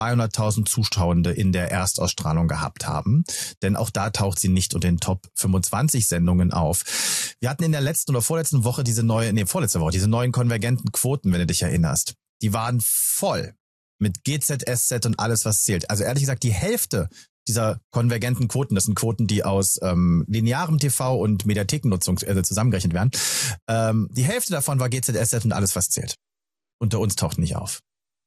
200.000 Zuschauende in der Erstausstrahlung gehabt haben. Denn auch da taucht sie nicht unter den Top 25 Sendungen auf. Wir hatten in der letzten oder vorletzten Woche diese neuen konvergenten Quoten, wenn du dich erinnerst. Die waren voll mit GZSZ und alles, was zählt. Also ehrlich gesagt, die Hälfte dieser konvergenten Quoten, das sind Quoten, die aus linearem TV und Mediathekennutzung zusammengerechnet werden. Die Hälfte davon war GZSZ und alles, was zählt. Unter uns taucht nicht auf.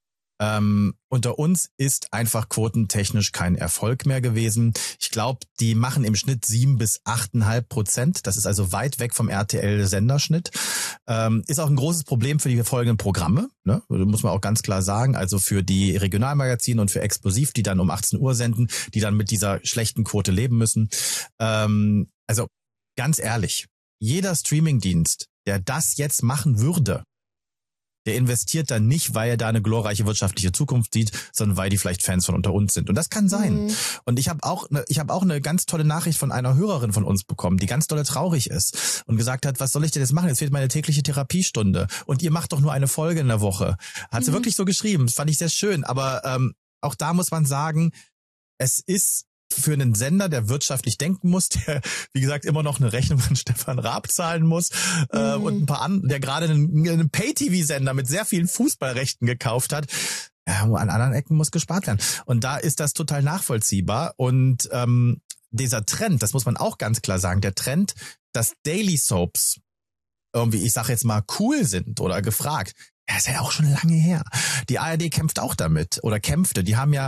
Unter uns ist einfach quotentechnisch kein Erfolg mehr gewesen. Ich glaube, die machen im Schnitt 7 bis 8,5%. Das ist also weit weg vom RTL-Senderschnitt. Ist auch ein großes Problem für die folgenden Programme, ne? Muss man auch ganz klar sagen. Also für die Regionalmagazine und für Explosiv, die dann um 18 Uhr senden, die dann mit dieser schlechten Quote leben müssen. Also ganz ehrlich, jeder Streamingdienst, der das jetzt machen würde, der investiert da nicht, weil er da eine glorreiche wirtschaftliche Zukunft sieht, sondern weil die vielleicht Fans von unter uns sind. Und das kann sein. Und ich habe auch eine ganz tolle Nachricht von einer Hörerin von uns bekommen, die ganz dolle traurig ist und gesagt hat, was soll ich denn jetzt machen? Jetzt fehlt meine tägliche Therapiestunde. Und ihr macht doch nur eine Folge in der Woche. Hat sie wirklich so geschrieben. Das fand ich sehr schön. Aber auch da muss man sagen, es ist für einen Sender, der wirtschaftlich denken muss, der, wie gesagt, immer noch eine Rechnung an Stefan Raab zahlen muss und ein paar anderen, der gerade einen Pay-TV-Sender mit sehr vielen Fußballrechten gekauft hat, an anderen Ecken muss gespart werden. Und da ist das total nachvollziehbar. Und dieser Trend, das muss man auch ganz klar sagen, der Trend, dass Daily Soaps irgendwie, ich sage jetzt mal, cool sind oder gefragt, ja, ist ja auch schon lange her. Die ARD kämpft auch damit oder kämpfte. Die haben ja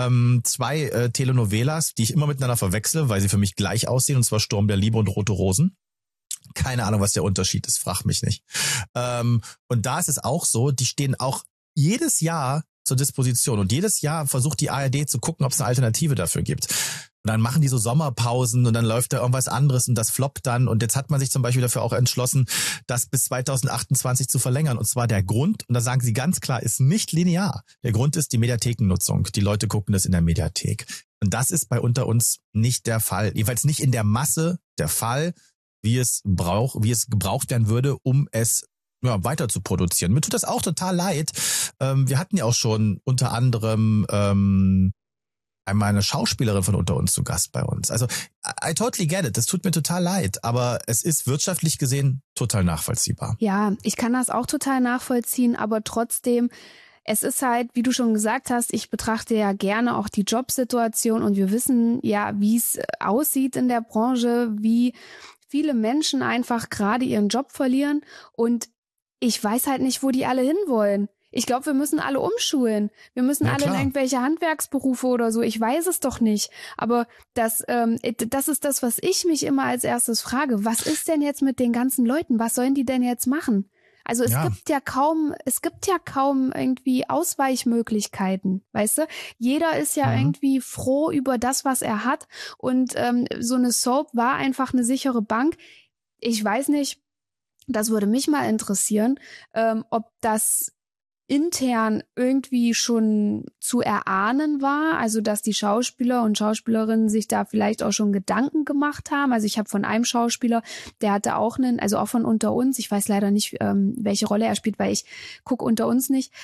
2 Telenovelas, die ich immer miteinander verwechsle, weil sie für mich gleich aussehen, und zwar Sturm der Liebe und Rote Rosen. Keine Ahnung, was der Unterschied ist, frag mich nicht. Und da ist es auch so, die stehen auch jedes Jahr zur Disposition und jedes Jahr versucht die ARD zu gucken, ob es eine Alternative dafür gibt. Und dann machen die so Sommerpausen und dann läuft da irgendwas anderes und das floppt dann. Und jetzt hat man sich zum Beispiel dafür auch entschlossen, das bis 2028 zu verlängern. Und zwar der Grund, und da sagen sie ganz klar, ist nicht linear. Der Grund ist die Mediathekennutzung. Die Leute gucken das in der Mediathek. Und das ist bei unter uns nicht der Fall. Jedenfalls nicht in der Masse der Fall, wie es gebraucht werden würde, um es weiter zu produzieren. Mir tut das auch total leid. Wir hatten ja auch schon unter anderem einmal eine Schauspielerin von unter uns zu Gast bei uns. Also I totally get it. Das tut mir total leid, aber es ist wirtschaftlich gesehen total nachvollziehbar. Ja, ich kann das auch total nachvollziehen, aber trotzdem, es ist halt, wie du schon gesagt hast, ich betrachte ja gerne auch die Jobsituation und wir wissen ja, wie es aussieht in der Branche, wie viele Menschen einfach gerade ihren Job verlieren und ich weiß halt nicht, wo die alle hinwollen. Ich glaube, wir müssen alle umschulen. Wir müssen alle in irgendwelche Handwerksberufe oder so. Ich weiß es doch nicht. Aber das ist das, was ich mich immer als erstes frage. Was ist denn jetzt mit den ganzen Leuten? Was sollen die denn jetzt machen? Also es gibt ja kaum irgendwie Ausweichmöglichkeiten, weißt du? Jeder ist ja irgendwie froh über das, was er hat. Und so eine Soap war einfach eine sichere Bank. Ich weiß nicht, das würde mich mal interessieren, ob das intern irgendwie schon zu erahnen war, also dass die Schauspieler und Schauspielerinnen sich da vielleicht auch schon Gedanken gemacht haben. Also ich habe von einem Schauspieler, der hatte auch also auch von unter uns, ich weiß leider nicht, welche Rolle er spielt, weil ich gucke unter uns nicht,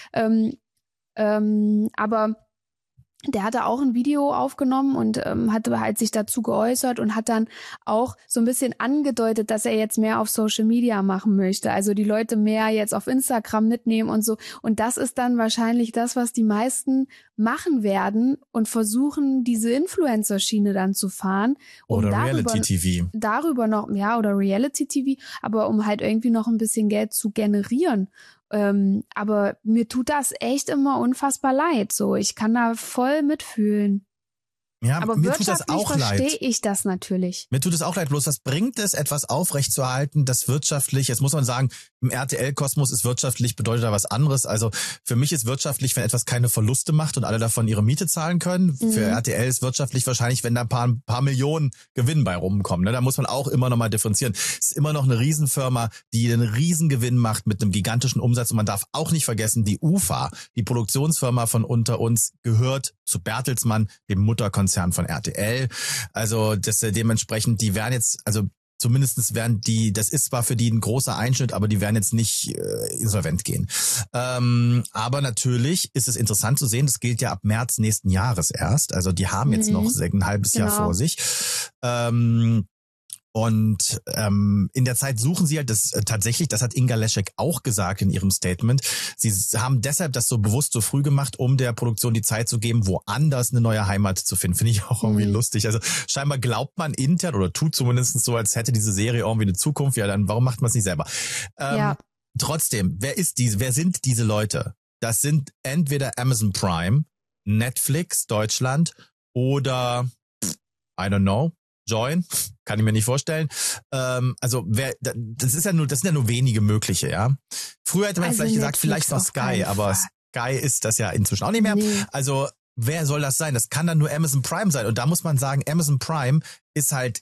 aber der hatte auch ein Video aufgenommen und hatte halt sich dazu geäußert und hat dann auch so ein bisschen angedeutet, dass er jetzt mehr auf Social Media machen möchte. Also die Leute mehr jetzt auf Instagram mitnehmen und so. Und das ist dann wahrscheinlich das, was die meisten machen werden und versuchen, diese Influencer-Schiene dann zu fahren. Oder Reality-TV. Darüber noch, ja, oder Reality-TV, aber um halt irgendwie noch ein bisschen Geld zu generieren. Aber mir tut das echt immer unfassbar leid. So, ich kann da voll mitfühlen. Ja, aber mir tut das auch leid. Verstehe ich das natürlich. Mir tut es auch leid, bloß was bringt es, etwas aufrechtzuerhalten, das wirtschaftlich, jetzt muss man sagen, im RTL-Kosmos ist wirtschaftlich, bedeutet da was anderes. Also für mich ist wirtschaftlich, wenn etwas keine Verluste macht und alle davon ihre Miete zahlen können. Für RTL ist wirtschaftlich wahrscheinlich, wenn da ein paar Millionen Gewinn bei rumkommen. Ne? Da muss man auch immer noch mal differenzieren. Es ist immer noch eine Riesenfirma, die einen Riesengewinn macht mit einem gigantischen Umsatz. Und man darf auch nicht vergessen, die UFA, die Produktionsfirma von unter uns, gehört zu Bertelsmann, dem Mutterkonzern von RTL. Also das dementsprechend, die werden jetzt, also Zumindestens werden das ist zwar für die ein großer Einschnitt, aber die werden jetzt nicht insolvent gehen. Aber natürlich ist es interessant zu sehen, das gilt ja ab März nächsten Jahres erst. Also die haben jetzt noch ein halbes Jahr vor sich. Und in der Zeit suchen sie halt tatsächlich, das hat Inga Leschek auch gesagt in ihrem Statement, sie haben deshalb das so bewusst so früh gemacht, um der Produktion die Zeit zu geben, woanders eine neue Heimat zu finden. Finde ich auch irgendwie lustig. Also scheinbar glaubt man intern oder tut zumindest so, als hätte diese Serie irgendwie eine Zukunft. Ja, dann warum macht man es nicht selber? Trotzdem, wer sind diese Leute? Das sind entweder Amazon Prime, Netflix Deutschland oder I don't know. Join, kann ich mir nicht vorstellen. Also das sind ja nur wenige mögliche, ja. Früher hätte man vielleicht gesagt, vielleicht noch Sky, aber Sky ist das ja inzwischen auch nicht mehr. Nee. Also wer soll das sein? Das kann dann nur Amazon Prime sein. Und da muss man sagen, Amazon Prime ist halt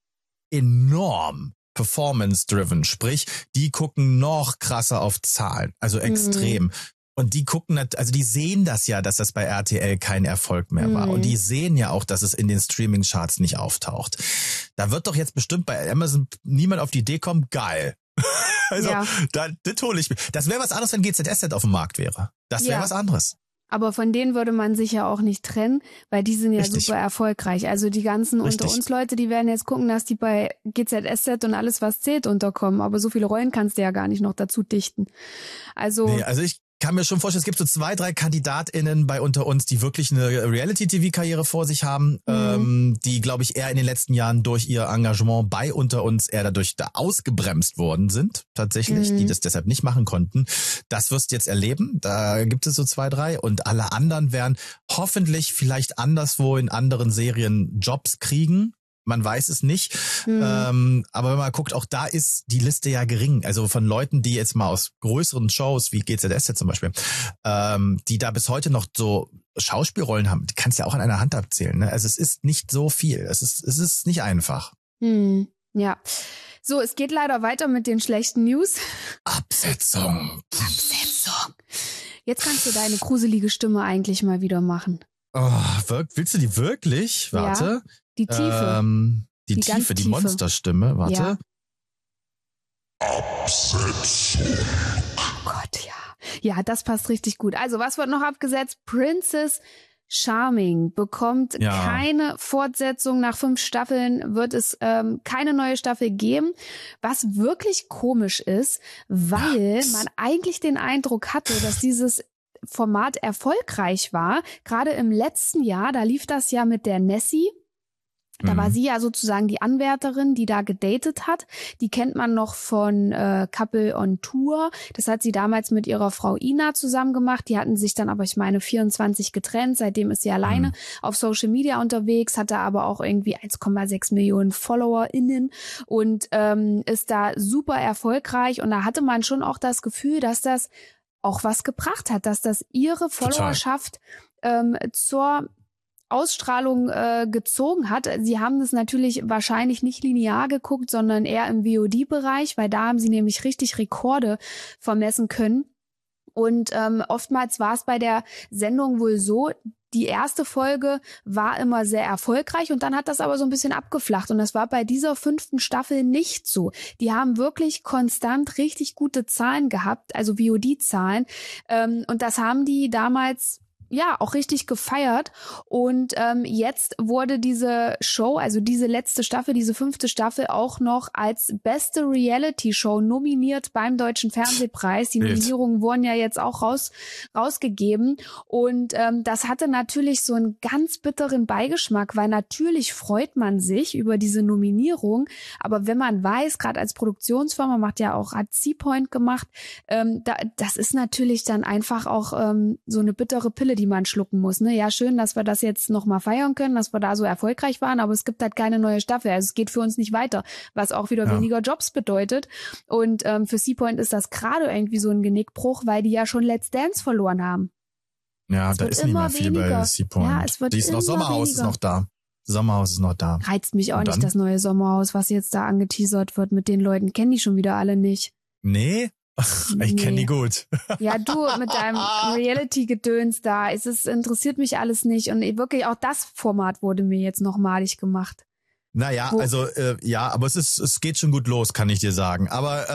enorm performance-driven. Sprich, die gucken noch krasser auf Zahlen, also extrem. Und die gucken, also die sehen das ja, dass das bei RTL kein Erfolg mehr war. Und die sehen ja auch, dass es in den Streaming-Charts nicht auftaucht. Da wird doch jetzt bestimmt bei Amazon niemand auf die Idee kommen, geil. Also, das hole ich mir. Das wäre was anderes, wenn GZSZ auf dem Markt wäre. Das wäre was anderes. Aber von denen würde man sich ja auch nicht trennen, weil die sind ja super erfolgreich. Also die ganzen unter uns Leute, die werden jetzt gucken, dass die bei GZSZ und alles, was zählt, unterkommen. Aber so viele Rollen kannst du ja gar nicht noch dazu dichten. Also ich kann mir schon vorstellen, es gibt so 2, 3 KandidatInnen bei unter uns, die wirklich eine Reality-TV-Karriere vor sich haben, die, glaube ich, eher in den letzten Jahren durch ihr Engagement bei unter uns eher dadurch da ausgebremst worden sind, tatsächlich, die das deshalb nicht machen konnten. Das wirst du jetzt erleben. Da gibt es so 2, 3 und alle anderen werden hoffentlich vielleicht anderswo in anderen Serien Jobs kriegen. Man weiß es nicht. Aber wenn man guckt, auch da ist die Liste ja gering. Also von Leuten, die jetzt mal aus größeren Shows wie GZSZ zum Beispiel, die da bis heute noch so Schauspielrollen haben, die kannst du ja auch an einer Hand abzählen. Ne? Also es ist nicht so viel. Es ist nicht einfach. Ja. So, es geht leider weiter mit den schlechten News. Absetzung. Jetzt kannst du deine gruselige Stimme eigentlich mal wieder machen. Oh, willst du die wirklich? Warte. Ja. Die Tiefe. Die Tiefe, die Monsterstimme. Warte. Ja. Absetzung. Oh Gott, ja. Ja, das passt richtig gut. Also, was wird noch abgesetzt? Princess Charming bekommt keine Fortsetzung. Nach 5 Staffeln wird es keine neue Staffel geben. Was wirklich komisch ist, weil man eigentlich den Eindruck hatte, dass dieses Format erfolgreich war. Gerade im letzten Jahr, da lief das ja mit der Nessie. Da war sie ja sozusagen die Anwärterin, die da gedatet hat. Die kennt man noch von Couple on Tour. Das hat sie damals mit ihrer Frau Ina zusammen gemacht. Die hatten sich dann aber, ich meine, 24 getrennt. Seitdem ist sie alleine auf Social Media unterwegs, hatte aber auch irgendwie 1,6 Millionen FollowerInnen und ist da super erfolgreich. Und da hatte man schon auch das Gefühl, dass das auch was gebracht hat, dass das ihre Followerschaft zur Ausstrahlung gezogen hat. Sie haben das natürlich wahrscheinlich nicht linear geguckt, sondern eher im VOD-Bereich, weil da haben sie nämlich richtig Rekorde vermessen können. Und oftmals war es bei der Sendung wohl so, die erste Folge war immer sehr erfolgreich und dann hat das aber so ein bisschen abgeflacht. Und das war bei dieser 5. Staffel nicht so. Die haben wirklich konstant richtig gute Zahlen gehabt, also VOD-Zahlen. Und das haben die damals auch richtig gefeiert. Und jetzt wurde diese Show, also diese letzte Staffel, diese 5. Staffel auch noch als beste Reality-Show nominiert beim Deutschen Fernsehpreis. Die Nominierungen wurden ja jetzt auch rausgegeben. Und das hatte natürlich so einen ganz bitteren Beigeschmack, weil natürlich freut man sich über diese Nominierung. Aber wenn man weiß, gerade als Produktionsfirma, hat C-Point gemacht, das ist natürlich dann einfach auch so eine bittere Pille, die man schlucken muss. Ne? Ja, schön, dass wir das jetzt nochmal feiern können, dass wir da so erfolgreich waren, aber es gibt halt keine neue Staffel. Also es geht für uns nicht weiter, was auch wieder weniger Jobs bedeutet. Und für C-Point ist das gerade irgendwie so ein Genickbruch, weil die ja schon Let's Dance verloren haben. Ja, da ist nicht mehr viel bei C-Point. Ja, es wird immer Sommerhaus weniger. Ist noch da. Sommerhaus ist noch da. Reizt mich auch nicht, das neue Sommerhaus, was jetzt da angeteasert wird mit den Leuten. Kennen die schon wieder alle nicht. Nee? Ich kenne die gut. Ja, du mit deinem Reality-Gedöns da. Es interessiert mich alles nicht. Und wirklich auch das Format wurde mir jetzt nochmalig gemacht. Naja, also aber es geht schon gut los, kann ich dir sagen. Aber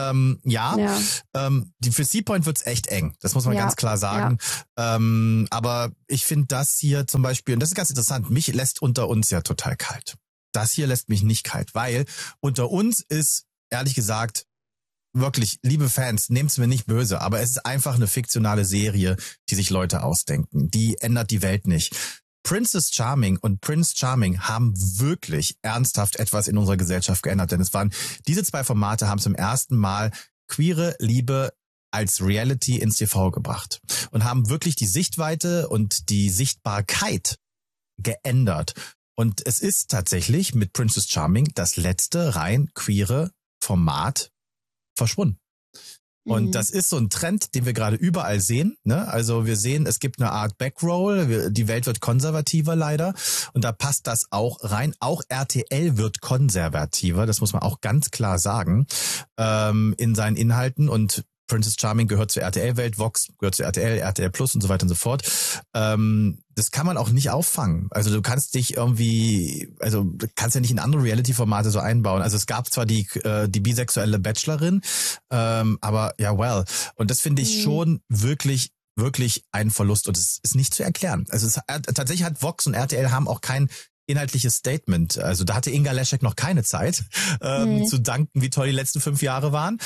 für Seapoint wird's echt eng. Das muss man ganz klar sagen. Ja. Aber ich finde das hier zum Beispiel, und das ist ganz interessant, mich lässt unter uns ja total kalt. Das hier lässt mich nicht kalt, weil unter uns ist, ehrlich gesagt, wirklich, liebe Fans, nehmt's mir nicht böse, aber es ist einfach eine fiktionale Serie, die sich Leute ausdenken. Die ändert die Welt nicht. Princess Charming und Prince Charming haben wirklich ernsthaft etwas in unserer Gesellschaft geändert, denn diese zwei Formate haben zum ersten Mal queere Liebe als Reality ins TV gebracht und haben wirklich die Sichtweite und die Sichtbarkeit geändert. Und es ist tatsächlich mit Princess Charming das letzte rein queere Format verschwunden. Und das ist so ein Trend, den wir gerade überall sehen. Ne? Also wir sehen, es gibt eine Art Backroll. Die Welt wird konservativer leider. Und da passt das auch rein. Auch RTL wird konservativer. Das muss man auch ganz klar sagen. In seinen Inhalten. Und Princess Charming gehört zur RTL-Welt, Vox gehört zur RTL Plus und so weiter und so fort. Das kann man auch nicht auffangen. Also du kannst dich irgendwie, du kannst ja nicht in andere Reality-Formate so einbauen. Also es gab zwar die bisexuelle Bachelorin, aber ja, Und das finde ich schon wirklich, wirklich ein Verlust und es ist nicht zu erklären. Also tatsächlich hat Vox und RTL haben auch kein inhaltliches Statement. Also da hatte Inga Leschek noch keine Zeit, zu danken, wie toll die letzten 5 Jahre waren.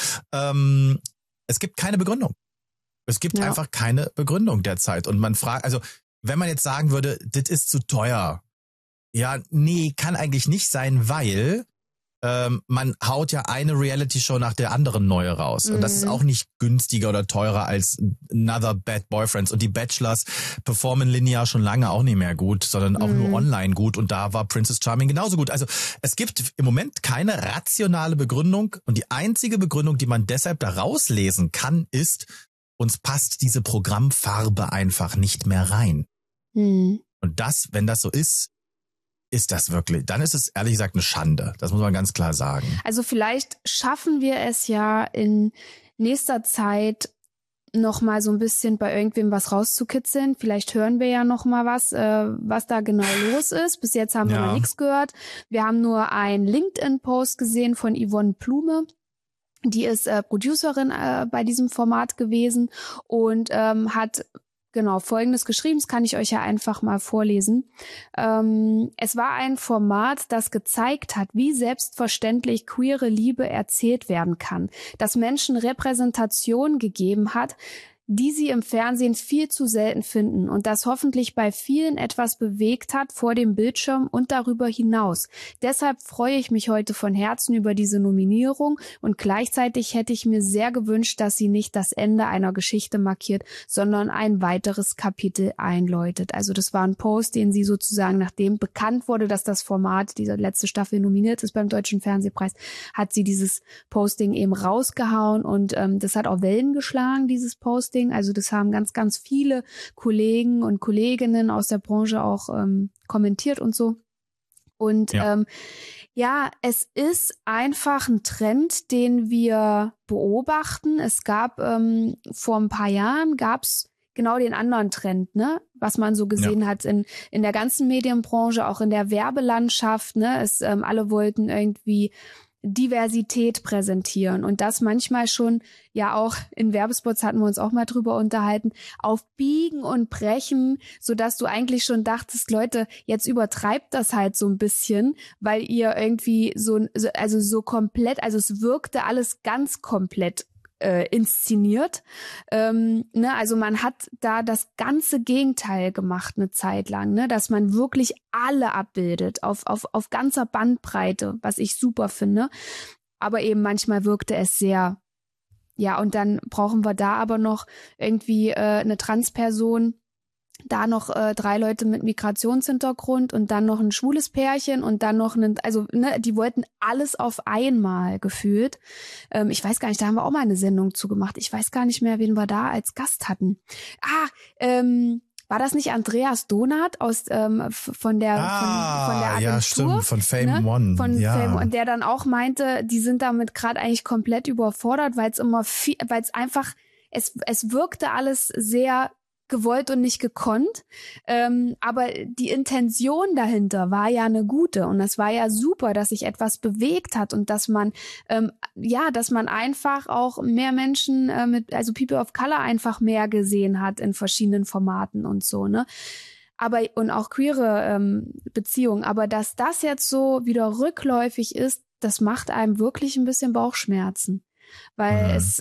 Es gibt keine Begründung. Es gibt einfach keine Begründung derzeit. Und man fragt, also wenn man jetzt sagen würde, das ist zu teuer. Ja, nee, kann eigentlich nicht sein, weil man haut ja eine Reality-Show nach der anderen neue raus. Und das ist auch nicht günstiger oder teurer als Another Bad Boyfriends. Und die Bachelors performen linear schon lange auch nicht mehr gut, sondern auch nur online gut. Und da war Princess Charming genauso gut. Also es gibt im Moment keine rationale Begründung. Und die einzige Begründung, die man deshalb da rauslesen kann, ist, uns passt diese Programmfarbe einfach nicht mehr rein. Und das, wenn das so ist das wirklich, dann ist es ehrlich gesagt eine Schande. Das muss man ganz klar sagen. Also vielleicht schaffen wir es ja in nächster Zeit noch mal so ein bisschen bei irgendwem was rauszukitzeln. Vielleicht hören wir ja noch mal was da genau los ist. Bis jetzt haben wir noch nichts gehört. Wir haben nur einen LinkedIn-Post gesehen von Yvonne Blume. Die ist Producerin bei diesem Format gewesen und hat Folgendes geschrieben, das kann ich euch ja einfach mal vorlesen. Es war ein Format, das gezeigt hat, wie selbstverständlich queere Liebe erzählt werden kann, das Menschen Repräsentation gegeben hat, die sie im Fernsehen viel zu selten finden und das hoffentlich bei vielen etwas bewegt hat vor dem Bildschirm und darüber hinaus. Deshalb freue ich mich heute von Herzen über diese Nominierung und gleichzeitig hätte ich mir sehr gewünscht, dass sie nicht das Ende einer Geschichte markiert, sondern ein weiteres Kapitel einläutet. Also das war ein Post, den sie sozusagen, nachdem bekannt wurde, dass das Format dieser letzte Staffel nominiert ist beim Deutschen Fernsehpreis, hat sie dieses Posting eben rausgehauen und das hat auch Wellen geschlagen, dieses Posting. Also das haben ganz, ganz viele Kollegen und Kolleginnen aus der Branche auch kommentiert und so. Und es ist einfach ein Trend, den wir beobachten. Es gab vor ein paar Jahren gab's genau den anderen Trend, ne, was man so gesehen hat in der ganzen Medienbranche, auch in der Werbelandschaft, ne, alle wollten irgendwie Diversität präsentieren und das manchmal schon, ja auch in Werbespots hatten wir uns auch mal drüber unterhalten, auf Biegen und Brechen, sodass du eigentlich schon dachtest, Leute, jetzt übertreibt das halt so ein bisschen, weil ihr irgendwie so komplett, also es wirkte alles ganz komplett inszeniert. Also man hat da das ganze Gegenteil gemacht eine Zeit lang, ne? Dass man wirklich alle abbildet auf ganzer Bandbreite, was ich super finde. Aber eben manchmal wirkte es sehr, und dann brauchen wir da aber noch irgendwie eine Transperson, da noch 3 Leute mit Migrationshintergrund und dann noch ein schwules Pärchen und dann noch die wollten alles auf einmal gefühlt. Ich weiß gar nicht, da haben wir auch mal eine Sendung zugemacht. Ich weiß gar nicht mehr, wen wir da als Gast hatten. War das nicht Andreas Donath von der Agentur? Ja, stimmt, von Fame One. Fame One, der dann auch meinte, die sind damit gerade eigentlich komplett überfordert, weil es einfach, es wirkte alles sehr gewollt und nicht gekonnt. Aber die Intention dahinter war ja eine gute und es war ja super, dass sich etwas bewegt hat und dass man dass man einfach auch mehr Menschen also People of Color einfach mehr gesehen hat in verschiedenen Formaten und so, ne? Aber und auch queere Beziehungen. Aber dass das jetzt so wieder rückläufig ist, das macht einem wirklich ein bisschen Bauchschmerzen, weil es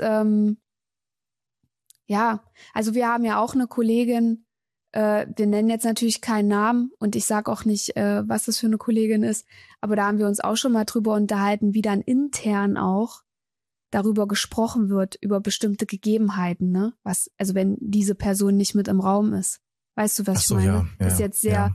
also wir haben ja auch eine Kollegin, wir nennen jetzt natürlich keinen Namen und ich sage auch nicht, was das für eine Kollegin ist, aber da haben wir uns auch schon mal drüber unterhalten, wie dann intern auch darüber gesprochen wird, über bestimmte Gegebenheiten, ne? Also wenn diese Person nicht mit im Raum ist. Weißt du, was ich meine? Ja, ist jetzt sehr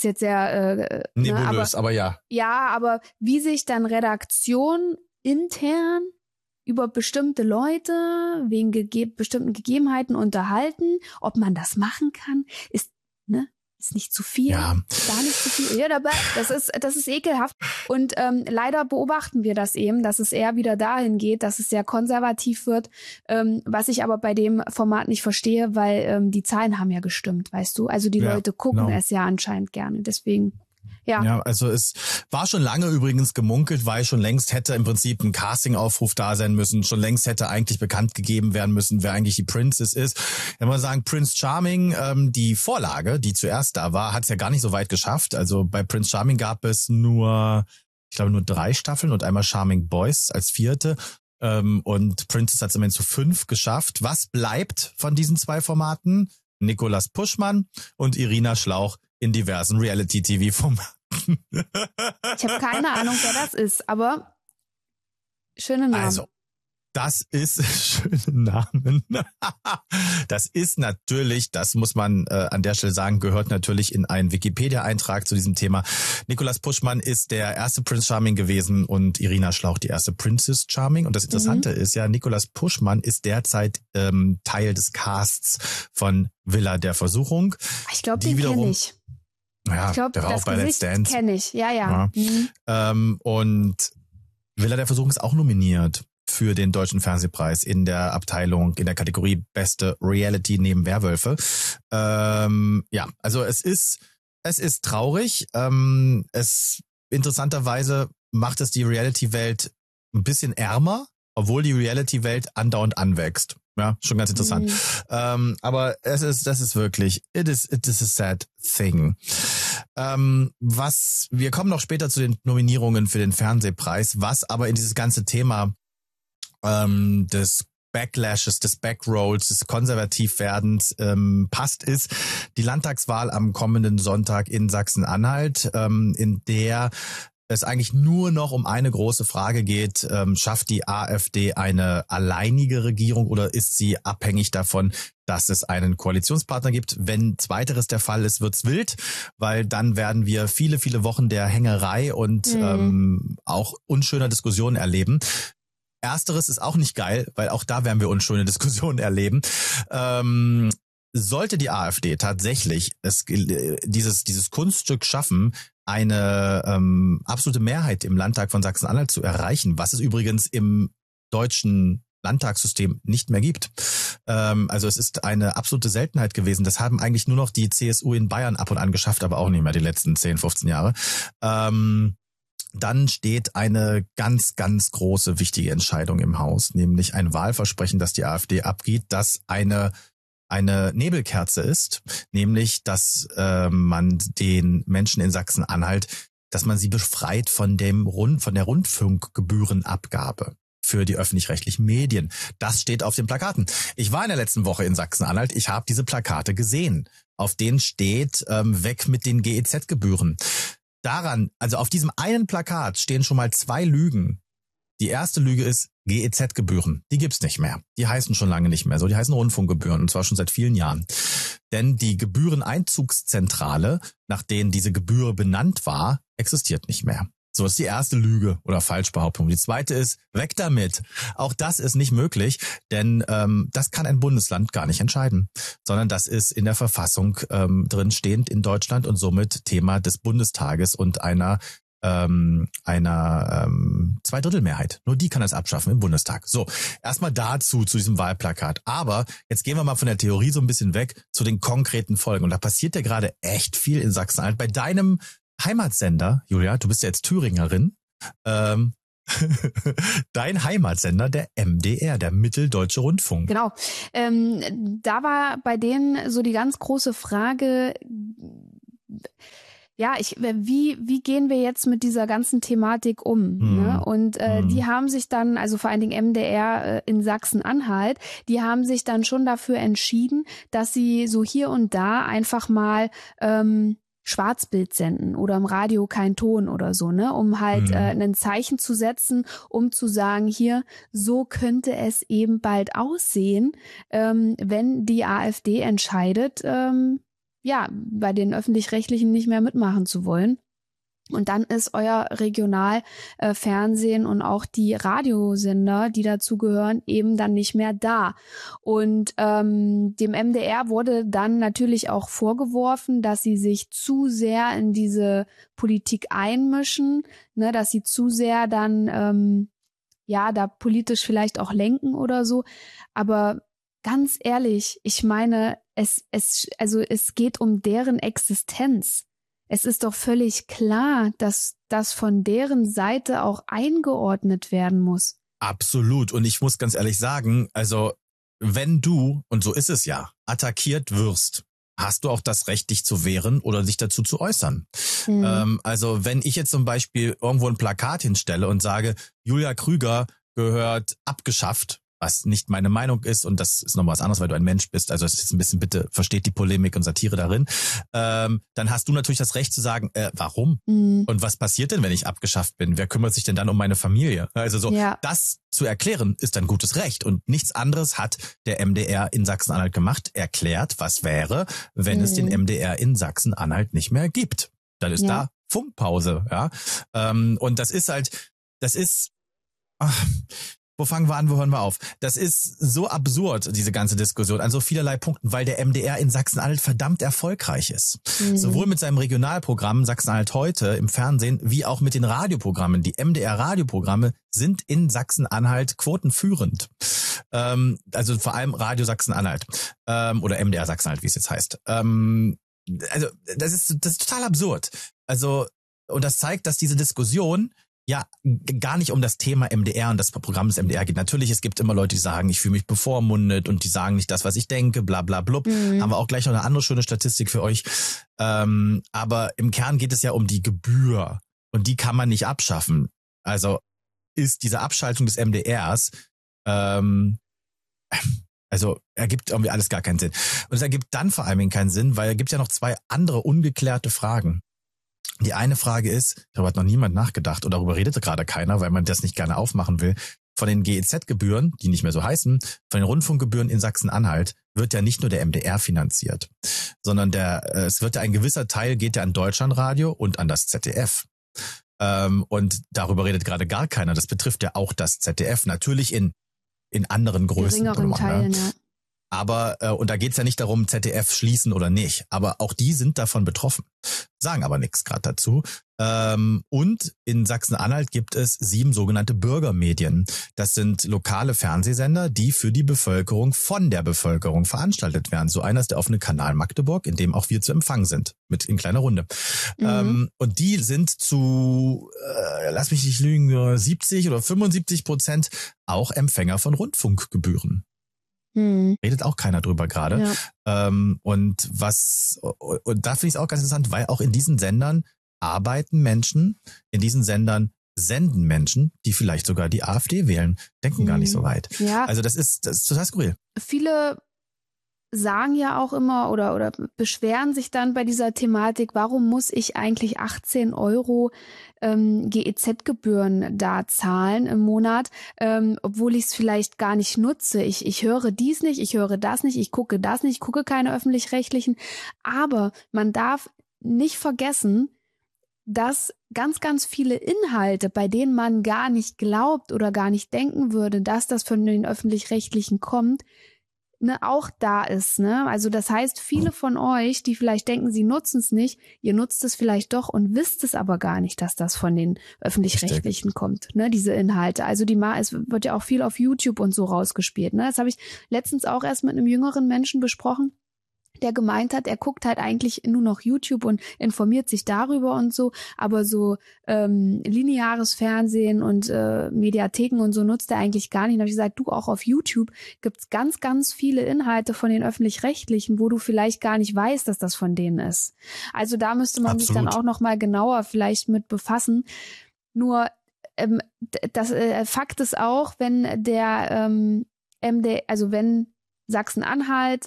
nebulös, aber ja. Ja, aber wie sich dann Redaktion intern über bestimmte Leute wegen bestimmten Gegebenheiten unterhalten, ob man das machen kann, ist nicht zu viel, gar nicht zu viel. Ja, dabei, das ist ekelhaft. Und leider beobachten wir das eben, dass es eher wieder dahin geht, dass es sehr konservativ wird, was ich aber bei dem Format nicht verstehe, weil die Zahlen haben ja gestimmt, weißt du? Also die Leute gucken es ja anscheinend gerne, deswegen... Ja, also es war schon lange übrigens gemunkelt, weil schon längst hätte im Prinzip ein Casting-Aufruf da sein müssen, schon längst hätte eigentlich bekannt gegeben werden müssen, wer eigentlich die Princess ist. Wenn wir sagen, Prince Charming, die Vorlage, die zuerst da war, hat es ja gar nicht so weit geschafft. Also bei Prince Charming gab es nur 3 Staffeln und einmal Charming Boys als 4. Und Princess hat es immerhin zu 5 geschafft. Was bleibt von diesen 2 Formaten? Nicolas Puschmann und Irina Schlauch in diversen Reality-TV-Formaten. Ich habe keine Ahnung, wer das ist, aber schöne Namen. Also, das ist schöne Namen. Das ist natürlich, das muss man an der Stelle sagen, gehört natürlich in einen Wikipedia-Eintrag zu diesem Thema. Nicolas Puschmann ist der erste Prince Charming gewesen und Irina Schlauch die erste Princess Charming. Und das Interessante ist ja, Nicolas Puschmann ist derzeit Teil des Casts von Villa der Versuchung. Ich glaube, den kenne ich. Ja, ich glaub, der war auch bei Let's Dance. Kenne ich, ja. Und Villa der Versuchung ist auch nominiert für den Deutschen Fernsehpreis in der Abteilung, in der Kategorie Beste Reality neben Werwölfe. Also es ist traurig. Interessanterweise macht es die Reality-Welt ein bisschen ärmer, obwohl die Reality-Welt andauernd anwächst. Ja, schon ganz interessant. Aber das ist wirklich, it is a sad thing. Wir kommen noch später zu den Nominierungen für den Fernsehpreis, was aber in dieses ganze Thema des Backlashes, des Backrolls, des Konservativwerdens passt, ist die Landtagswahl am kommenden Sonntag in Sachsen-Anhalt, in der es eigentlich nur noch um eine große Frage geht, schafft die AfD eine alleinige Regierung oder ist sie abhängig davon, dass es einen Koalitionspartner gibt? Wenn zweiteres der Fall ist, wird's wild, weil dann werden wir viele, viele Wochen der Hängerei und auch unschöner Diskussionen erleben. Ersteres ist auch nicht geil, weil auch da werden wir unschöne Diskussionen erleben. Sollte die AfD tatsächlich dieses Kunststück schaffen, eine absolute Mehrheit im Landtag von Sachsen-Anhalt zu erreichen, was es übrigens im deutschen Landtagssystem nicht mehr gibt. Also es ist eine absolute Seltenheit gewesen. Das haben eigentlich nur noch die CSU in Bayern ab und an geschafft, aber auch nicht mehr die letzten 10, 15 Jahre. Dann steht eine ganz, ganz große, wichtige Entscheidung im Haus, nämlich ein Wahlversprechen, das die AfD abgibt, das eine Nebelkerze ist, nämlich, dass man den Menschen in Sachsen-Anhalt, dass man sie befreit von der Rundfunkgebührenabgabe für die öffentlich-rechtlichen Medien. Das steht auf den Plakaten. Ich war in der letzten Woche in Sachsen-Anhalt. Ich habe diese Plakate gesehen. Auf denen steht, weg mit den GEZ-Gebühren. Also auf diesem einen Plakat stehen schon mal 2 Lügen. Die erste Lüge ist GEZ-Gebühren. Die gibt's nicht mehr. Die heißen schon lange nicht mehr so. Die heißen Rundfunkgebühren und zwar schon seit vielen Jahren. Denn die Gebühreneinzugszentrale, nach denen diese Gebühr benannt war, existiert nicht mehr. So ist die erste Lüge oder Falschbehauptung. Die zweite ist, weg damit. Auch das ist nicht möglich, denn das kann ein Bundesland gar nicht entscheiden, sondern das ist in der Verfassung drin stehend in Deutschland und somit Thema des Bundestages und einer einer Zweidrittelmehrheit. Nur die kann das abschaffen im Bundestag. So, erstmal dazu, zu diesem Wahlplakat. Aber jetzt gehen wir mal von der Theorie so ein bisschen weg zu den konkreten Folgen. Und da passiert ja gerade echt viel in Sachsen-Anhalt. Bei deinem Heimatsender, Julia, du bist ja jetzt Thüringerin, dein Heimatsender, der MDR, der Mitteldeutsche Rundfunk. Genau. Da war bei denen so die ganz große Frage, ja, wie gehen wir jetzt mit dieser ganzen Thematik um? Ne? Und die haben sich dann, also vor allen Dingen MDR in Sachsen-Anhalt, die haben sich dann schon dafür entschieden, dass sie so hier und da einfach mal Schwarzbild senden oder im Radio kein Ton oder so, ne, um halt ein Zeichen zu setzen, um zu sagen, hier, so könnte es eben bald aussehen, wenn die AfD entscheidet, ja, bei den Öffentlich-Rechtlichen nicht mehr mitmachen zu wollen. Und dann ist euer Regionalfernsehen und auch die Radiosender, die dazugehören, eben dann nicht mehr da. Und dem MDR wurde dann natürlich auch vorgeworfen, dass sie sich zu sehr in diese Politik einmischen, ne, dass sie zu sehr dann ja da politisch vielleicht auch lenken oder so. Aber ganz ehrlich, ich meine, es geht um deren Existenz. Es ist doch völlig klar, dass das von deren Seite auch eingeordnet werden muss. Absolut. Und ich muss ganz ehrlich sagen, also wenn du, und so ist es ja, attackiert wirst, hast du auch das Recht, dich zu wehren oder dich dazu zu äußern. Also wenn ich jetzt zum Beispiel irgendwo ein Plakat hinstelle und sage, Julia Krüger gehört abgeschafft, was nicht meine Meinung ist, und das ist nochmal was anderes, weil du ein Mensch bist, also es ist ein bisschen, bitte versteht die Polemik und Satire darin, dann hast du natürlich das Recht zu sagen, warum? Und was passiert denn, wenn ich abgeschafft bin? Wer kümmert sich denn dann um meine Familie? Also so, das zu erklären, ist ein gutes Recht, und nichts anderes hat der MDR in Sachsen-Anhalt gemacht, erklärt, was wäre, wenn es den MDR in Sachsen-Anhalt nicht mehr gibt. Dann ist da Funkpause, ja. Und das ist halt, wo fangen wir an, wo hören wir auf? Das ist so absurd, diese ganze Diskussion, an so vielerlei Punkten, weil der MDR in Sachsen-Anhalt verdammt erfolgreich ist. Sowohl mit seinem Regionalprogramm Sachsen-Anhalt heute im Fernsehen, wie auch mit den Radioprogrammen. Die MDR-Radioprogramme sind in Sachsen-Anhalt quotenführend. Also vor allem Radio Sachsen-Anhalt oder MDR Sachsen-Anhalt, wie es jetzt heißt. Also das ist total absurd. Also, und das zeigt, dass diese Diskussion ja gar nicht um das Thema MDR und das Programm des MDR geht. Natürlich, es gibt immer Leute, die sagen, ich fühle mich bevormundet, und die sagen nicht das, was ich denke, bla bla blub. Haben wir auch gleich noch eine andere schöne Statistik für euch. Aber im Kern geht es ja um die Gebühr, und die kann man nicht abschaffen. Also ist diese Abschaltung des MDRs also ergibt irgendwie alles gar keinen Sinn. Und es ergibt dann vor allem keinen Sinn, weil es gibt ja noch zwei andere ungeklärte Fragen. Die eine Frage ist, darüber hat noch niemand nachgedacht, und darüber redete gerade keiner, weil man das nicht gerne aufmachen will. Von den GEZ-Gebühren, die nicht mehr so heißen, von den Rundfunkgebühren in Sachsen-Anhalt wird ja nicht nur der MDR finanziert, sondern es wird ja ein gewisser Teil geht ja an Deutschlandradio und an das ZDF. Und darüber redet gerade gar keiner. Das betrifft ja auch das ZDF. Natürlich in anderen Größen. Geringeren Teilen, ja. Aber, und da geht's ja nicht darum, ZDF schließen oder nicht, aber auch die sind davon betroffen, sagen aber nichts gerade dazu. Und in Sachsen-Anhalt gibt es 7 sogenannte Bürgermedien. Das sind lokale Fernsehsender, die für die Bevölkerung von der Bevölkerung veranstaltet werden. So einer ist der offene Kanal Magdeburg, in dem auch wir zu Empfang sind, mit in kleiner Runde. Und die sind zu, lass mich nicht lügen, 70 oder 75% auch Empfänger von Rundfunkgebühren. Redet auch keiner drüber gerade. Ja. Und da finde ich es auch ganz interessant, weil auch in diesen Sendern arbeiten Menschen, in diesen Sendern senden Menschen, die vielleicht sogar die AfD wählen, denken gar nicht so weit. Ja. Also das ist total skurril. Viele sagen ja auch immer oder beschweren sich dann bei dieser Thematik, warum muss ich eigentlich 18 € GEZ-Gebühren da zahlen im Monat, obwohl ich es vielleicht gar nicht nutze. Ich höre dies nicht, ich höre das nicht, ich gucke das nicht, ich gucke keine öffentlich-rechtlichen. Aber man darf nicht vergessen, dass ganz, ganz viele Inhalte, bei denen man gar nicht glaubt oder gar nicht denken würde, dass das von den öffentlich-rechtlichen kommt, auch da ist. Ne? Also das heißt, viele von euch, die vielleicht denken, sie nutzen es nicht, ihr nutzt es vielleicht doch und wisst es aber gar nicht, dass das von den Öffentlich-Rechtlichen kommt, ne? Diese Inhalte. Also es wird ja auch viel auf YouTube und so rausgespielt. Ne? Das habe ich letztens auch erst mit einem jüngeren Menschen besprochen, der gemeint hat, er guckt halt eigentlich nur noch YouTube und informiert sich darüber und so, aber so lineares Fernsehen und Mediatheken und so nutzt er eigentlich gar nicht. Und habe ich gesagt, du, auch auf YouTube gibt's ganz, ganz viele Inhalte von den Öffentlich-Rechtlichen, wo du vielleicht gar nicht weißt, dass das von denen ist. Also da müsste man sich dann auch noch mal genauer vielleicht mit befassen. Nur das Fakt ist auch, wenn der wenn Sachsen-Anhalt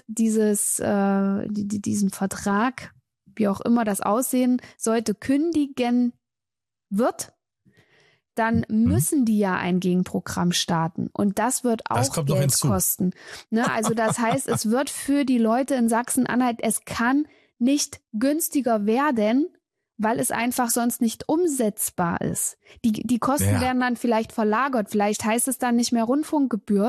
diesen Vertrag, wie auch immer das aussehen sollte, kündigen wird, dann müssen die ja ein Gegenprogramm starten. Und das wird auch Geld kosten. Ne? Also das heißt, es wird für die Leute in Sachsen-Anhalt, es kann nicht günstiger werden, weil es einfach sonst nicht umsetzbar ist. Die Kosten werden dann vielleicht verlagert. Vielleicht heißt es dann nicht mehr Rundfunkgebühr,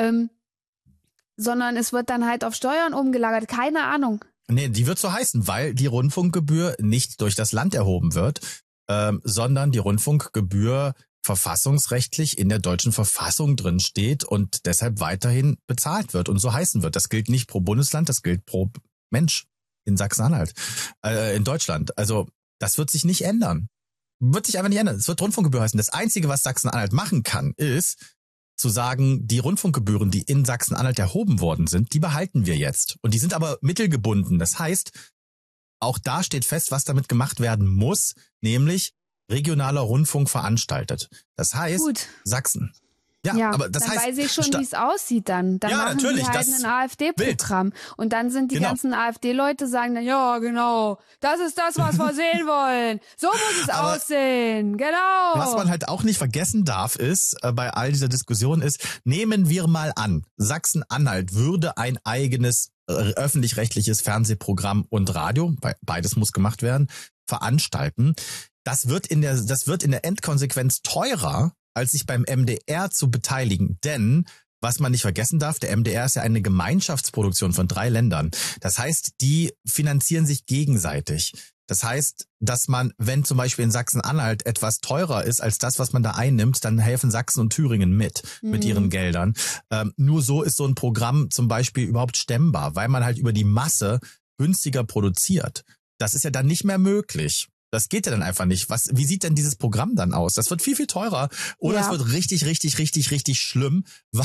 sondern es wird dann halt auf Steuern umgelagert. Keine Ahnung. Nee, die wird so heißen, weil die Rundfunkgebühr nicht durch das Land erhoben wird, sondern die Rundfunkgebühr verfassungsrechtlich in der deutschen Verfassung drin steht und deshalb weiterhin bezahlt wird und so heißen wird. Das gilt nicht pro Bundesland, das gilt pro Mensch in Sachsen-Anhalt, in Deutschland. Also das wird sich nicht ändern. Wird sich einfach nicht ändern. Es wird Rundfunkgebühr heißen. Das Einzige, was Sachsen-Anhalt machen kann, ist zu sagen, die Rundfunkgebühren, die in Sachsen-Anhalt erhoben worden sind, die behalten wir jetzt. Und die sind aber mittelgebunden. Das heißt, auch da steht fest, was damit gemacht werden muss, nämlich regionaler Rundfunk veranstaltet. Das heißt, Sachsen. Ja, aber das heißt, weiß ich schon, wie es aussieht dann. Dann machen die halt ein AfD-Programm. Und dann sind die ganzen AfD-Leute sagen dann, ja, genau, das ist das, was wir sehen wollen. So muss es aussehen, genau. Was man halt auch nicht vergessen darf ist, bei all dieser Diskussion ist, nehmen wir mal an, Sachsen-Anhalt würde ein eigenes öffentlich-rechtliches Fernsehprogramm und Radio, beides muss gemacht werden, veranstalten. Das wird in der Endkonsequenz teurer, als sich beim MDR zu beteiligen. Denn, was man nicht vergessen darf, der MDR ist ja eine Gemeinschaftsproduktion von 3 Ländern. Das heißt, die finanzieren sich gegenseitig. Das heißt, dass man, wenn zum Beispiel in Sachsen-Anhalt etwas teurer ist als das, was man da einnimmt, dann helfen Sachsen und Thüringen mit ihren Geldern. Nur so ist so ein Programm zum Beispiel überhaupt stemmbar, weil man halt über die Masse günstiger produziert. Das ist ja dann nicht mehr möglich. Das geht ja dann einfach nicht. Wie sieht denn dieses Programm dann aus? Das wird viel, viel teurer. Oder es wird richtig, richtig, richtig, richtig schlimm,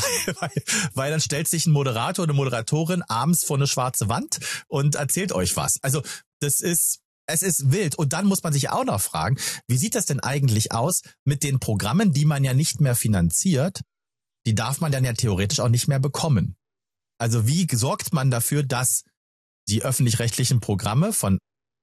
weil dann stellt sich ein Moderator oder eine Moderatorin abends vor eine schwarze Wand und erzählt euch was. Also es ist wild. Und dann muss man sich auch noch fragen, wie sieht das denn eigentlich aus mit den Programmen, die man ja nicht mehr finanziert? Die darf man dann ja theoretisch auch nicht mehr bekommen. Also wie sorgt man dafür, dass die öffentlich-rechtlichen Programme vom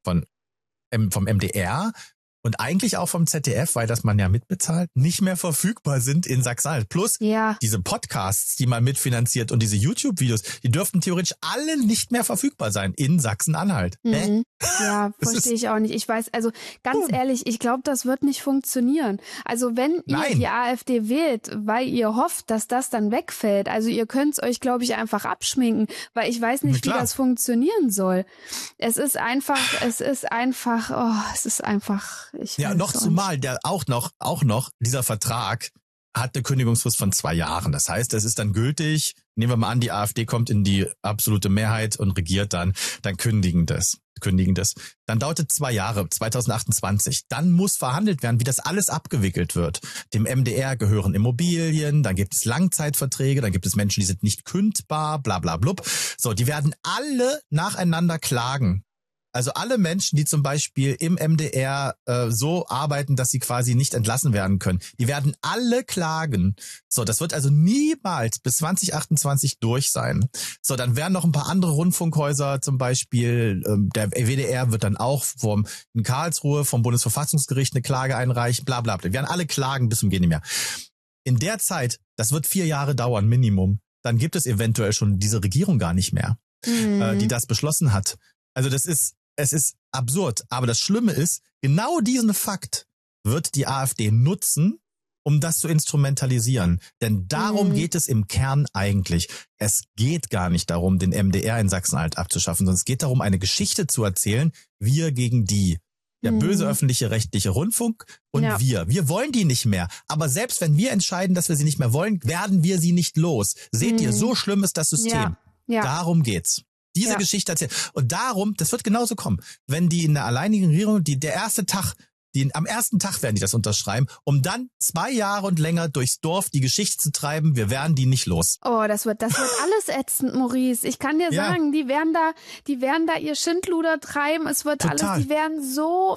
MDR und eigentlich auch vom ZDF, weil das man ja mitbezahlt, nicht mehr verfügbar sind in Sachsen-Anhalt. Plus diese Podcasts, die man mitfinanziert und diese YouTube-Videos, die dürften theoretisch alle nicht mehr verfügbar sein in Sachsen-Anhalt. Ja, verstehe ich auch nicht. Ich weiß, also ganz ehrlich, ich glaube, das wird nicht funktionieren. Also wenn ihr die AfD wählt, weil ihr hofft, dass das dann wegfällt, also ihr könnt es euch, glaube ich, einfach abschminken, weil ich weiß nicht, wie das funktionieren soll. Es ist einfach, ja, noch zumal auch noch dieser Vertrag hat eine Kündigungsfrist von 2 Jahren. Das heißt, es ist dann gültig. Nehmen wir mal an, die AfD kommt in die absolute Mehrheit und regiert dann kündigen das. Dann dauert es 2 Jahre, 2028. Dann muss verhandelt werden, wie das alles abgewickelt wird. Dem MDR gehören Immobilien, dann gibt es Langzeitverträge, dann gibt es Menschen, die sind nicht kündbar, bla bla blub. So, die werden alle nacheinander klagen. Also alle Menschen, die zum Beispiel im MDR so arbeiten, dass sie quasi nicht entlassen werden können, die werden alle klagen. So, das wird also niemals bis 2028 durch sein. So, dann werden noch ein paar andere Rundfunkhäuser, zum Beispiel der WDR wird dann auch in Karlsruhe vom Bundesverfassungsgericht eine Klage einreichen, bla bla bla. Wir werden alle klagen bis zum Gehen nicht mehr. In der Zeit, das wird 4 Jahre dauern, Minimum, dann gibt es eventuell schon diese Regierung gar nicht mehr, die das beschlossen hat. Also es ist absurd. Aber das Schlimme ist, genau diesen Fakt wird die AfD nutzen, um das zu instrumentalisieren. Denn darum geht es im Kern eigentlich. Es geht gar nicht darum, den MDR in Sachsen-Anhalt abzuschaffen, sondern es geht darum, eine Geschichte zu erzählen, wir gegen die. Der böse öffentliche rechtliche Rundfunk und wir. Wir wollen die nicht mehr. Aber selbst wenn wir entscheiden, dass wir sie nicht mehr wollen, werden wir sie nicht los. Seht ihr, so schlimm ist das System. Ja. Darum geht's. Diese Geschichte erzählen. Und darum, das wird genauso kommen, wenn die in der alleinigen Regierung, am ersten Tag werden die das unterschreiben, um dann 2 Jahre und länger durchs Dorf die Geschichte zu treiben, wir werden die nicht los. Oh, das wird alles ätzend, Maurice. Ich kann dir sagen, die werden da ihr Schindluder treiben. Es wird Total. alles, die werden so